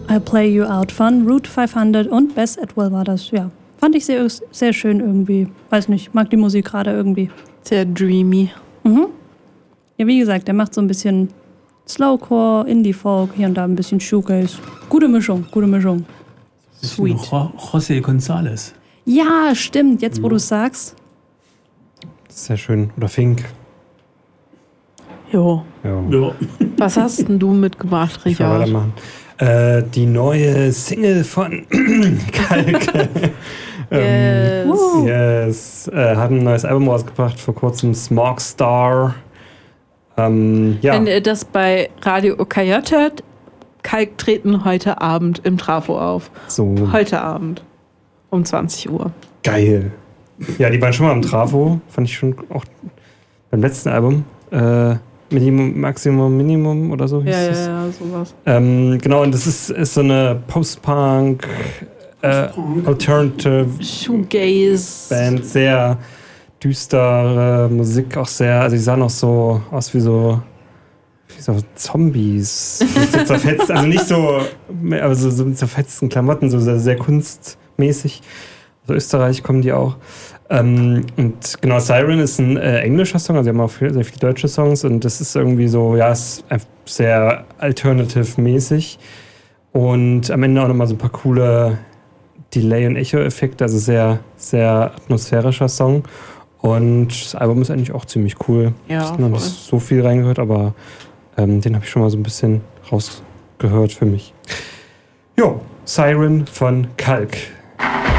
I'll Play You Out von Route 500 und Bess Atwell war das, ja. Fand ich sehr, sehr schön irgendwie. Weiß nicht, mag die Musik gerade irgendwie. Sehr dreamy. Mhm. Ja, wie gesagt, der macht so ein bisschen Slowcore, Indie-Folk, hier und da ein bisschen Shoegaze. Gute Mischung. Sweet. José González. Ja, stimmt, jetzt wo du es sagst. Sehr schön. Oder Fink. Jo. Ja. Was hast denn du mitgebracht, Ich will Richard? weitermachen. Die neue Single von Kalk. Yes. Yes. Hat ein neues Album rausgebracht, vor kurzem Smog Star. Ja. Wenn ihr das bei Radio Okayot hört, Kalk treten heute Abend im Trafo auf. So Heute Abend. Um 20 Uhr. geil. Ja, die waren schon mal im Trafo. Fand ich schon auch beim letzten Album. Maximum Minimum oder so hieß es. Ja, sowas. Genau, und das ist so eine Post-Punk, Alternative Shoegaze. Band, sehr düstere Musik, auch sehr, also die sahen auch so aus wie so Zombies. Mit so zerfetzt, also nicht so, aber so mit zerfetzten Klamotten, so sehr, sehr kunstmäßig. Aus Österreich kommen die auch. Und genau, Siren ist ein englischer Song, also die haben auch sehr viele deutsche Songs und das ist irgendwie so, ja, ist einfach sehr alternative-mäßig und am Ende auch nochmal so ein paar coole Delay- und Echo-Effekte, also sehr, sehr atmosphärischer Song und das Album ist eigentlich auch ziemlich cool. Ja, Ich habe noch nicht so viel reingehört, aber den habe ich schon mal so ein bisschen rausgehört für mich. Jo, Siren von Kalk.